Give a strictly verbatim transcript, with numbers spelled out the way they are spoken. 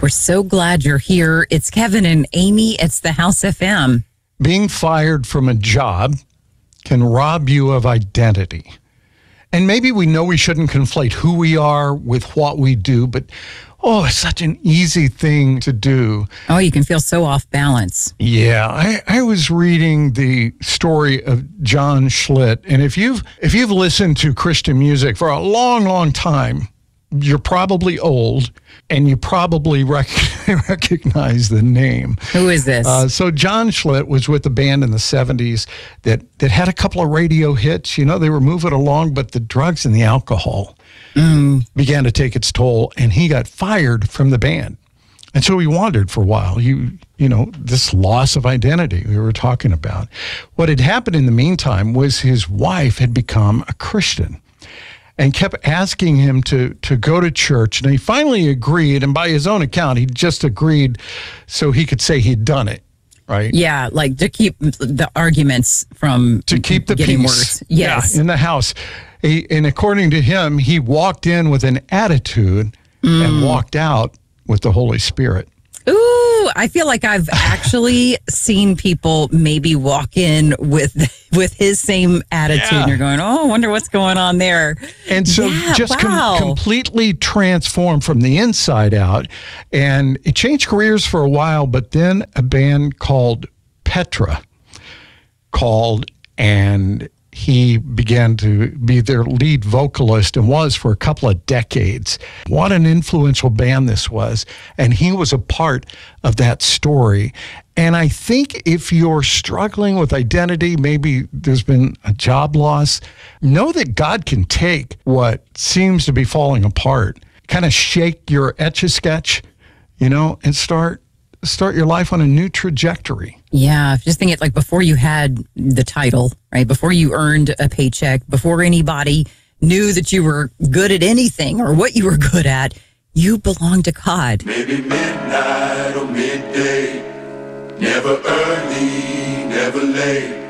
We're so glad you're here. It's Kevin and Amy. It's the House F M. Being fired from a job can rob you of identity. And maybe we know we shouldn't conflate who we are with what we do, but oh, it's such an easy thing to do. Oh, you can feel so off balance. Yeah, I, I was reading the story of John Schlitt, and if you've if you've listened to Christian music for a long, long time, you're probably old, and you probably rec- recognize the name. Who is this? Uh, so John Schlitt was with a band in the seventies that, that had a couple of radio hits. You know, they were moving along, but the drugs and the alcohol mm. began to take its toll, and he got fired from the band. And so he wandered for a while. You, you know, this loss of identity we were talking about. What had happened in the meantime was his wife had become a Christian and kept asking him to to go to church. And he finally agreed, and by his own account, he just agreed so he could say he'd done it, right? Yeah, like to keep the arguments from to keep the getting peace. Worse. Yes. Yeah, in the house. He, and according to him, he walked in with an attitude mm. and walked out with the Holy Spirit. Ooh, I feel like I've actually seen people maybe walk in with with his same attitude. Yeah. And you're going, oh, I wonder what's going on there. And so yeah, just wow. com- completely transformed from the inside out. And it changed careers for a while, but then a band called Petra called, and he began to be their lead vocalist and was for a couple of decades. What an influential band this was. And he was a part of that story. And I think if you're struggling with identity, maybe there's been a job loss, know that God can take what seems to be falling apart, kind of shake your Etch-a-Sketch, you know, and start start your life on a new trajectory. Yeah, just think it like before you had the title, right? Before you earned a paycheck, before anybody knew that you were good at anything or what you were good at, you belonged to God. Maybe midnight or midday, never early, never late.